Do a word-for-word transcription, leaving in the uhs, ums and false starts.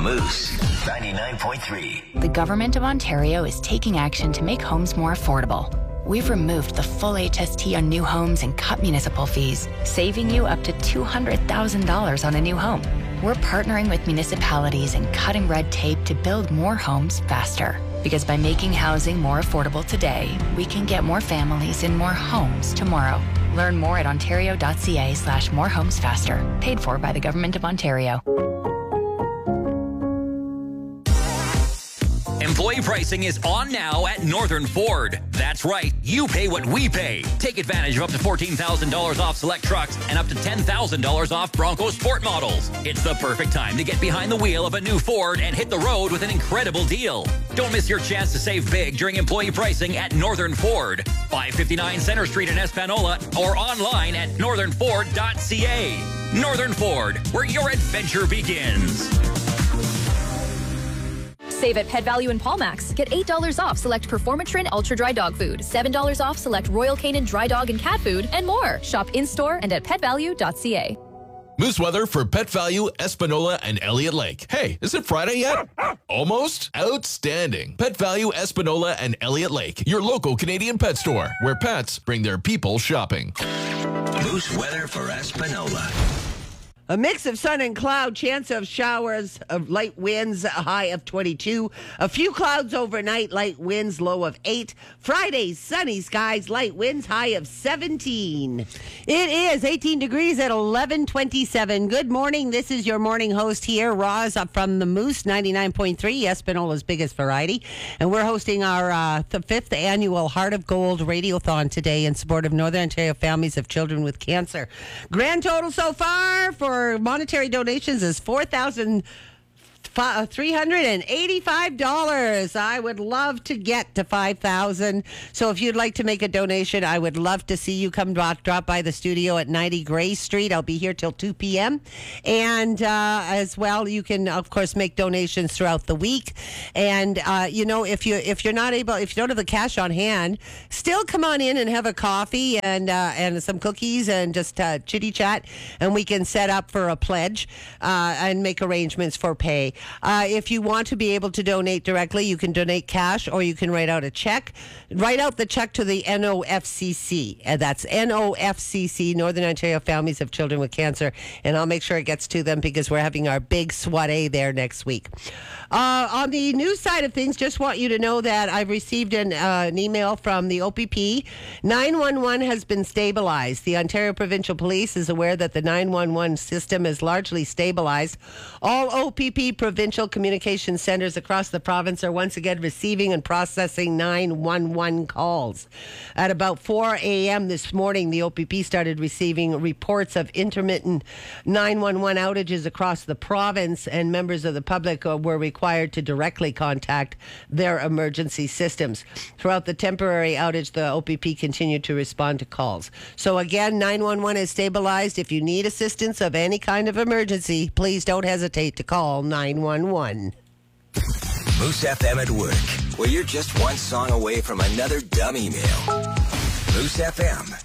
Moose ninety-nine point three. The Government of Ontario is taking action to make homes more affordable. We've removed the full H S T on new homes and cut municipal fees, saving you up to two hundred thousand dollars on a new home. We're partnering with municipalities and cutting red tape to build more homes faster. Because by making housing more affordable today, we can get more families in more homes tomorrow. Learn more at ontario.ca slash more homes faster. Paid for by the Government of Ontario. Employee pricing is on now at Northern Ford. That's right, you pay what we pay. Take advantage of up to fourteen thousand dollars off select trucks and up to ten thousand dollars off Bronco Sport models. It's the perfect time to get behind the wheel of a new Ford and hit the road with an incredible deal. Don't miss your chance to save big during employee pricing at Northern Ford. five fifty-nine Center Street in Espanola or online at northern ford dot c a. Northern Ford, where your adventure begins. Save at Pet Value in Palmax. Get eight dollars off select Performatrin Ultra Dry Dog Food, seven dollars off select Royal Canin Dry Dog and Cat Food, and more. Shop in-store and at pet value dot c a. Moose weather for Pet Value, Espanola, and Elliott Lake. Hey, is it Friday yet? Almost? Outstanding. Pet Value, Espanola, and Elliott Lake, your local Canadian pet store, where pets bring their people shopping. Moose weather for Espanola. A mix of sun and cloud, chance of showers, of light winds, a high of twenty-two. A few clouds overnight, light winds, low of eight. Friday, sunny skies, light winds, high of seventeen. It is eighteen degrees at eleven twenty-seven. Good morning. This is your morning host here, Roz, up from the Moose ninety-nine point three, Espanola's biggest variety. And we're hosting our uh, the fifth annual Heart of Gold Radiothon today in support of Northern Ontario families of children with cancer. Grand total so far for monetary donations is four thousand three hundred eighty-five dollars. I would love to get to five thousand dollars. So if you'd like to make a donation, I would love to see you come drop, drop by the studio at ninety Gray Street. I'll be here till two p.m. And uh, as well, you can, of course, make donations throughout the week. And, uh, you know, if, you, if you're not able, if you don't have the cash on hand, still come on in and have a coffee and, uh, and some cookies and just uh, chitty-chat. And we can set up for a pledge uh, and make arrangements for pay. Uh, if you want to be able to donate directly, you can donate cash or you can write out a check. Write out the check to the N O F C C. And that's N O F C C, Northern Ontario Families of Children with Cancer. And I'll make sure it gets to them because we're having our big soiree there next week. Uh, on the news side of things, just want you to know that I've received an, uh, an email from the O P P. nine one one has been stabilized. The Ontario Provincial Police is aware that the nine one one system is largely stabilized. All O P P provincial communication centers across the province are once again receiving and processing nine one one calls. At about four a.m. this morning, the O P P started receiving reports of intermittent nine one one outages across the province, and members of the public uh, were required to directly contact their emergency systems. Throughout the temporary outage, the O P P continued to respond to calls. So again, nine one one is stabilized. If you need assistance of any kind of emergency, please don't hesitate to call nine one one. Moose F M at work, where you're just one song away from another dumb email. Moose F M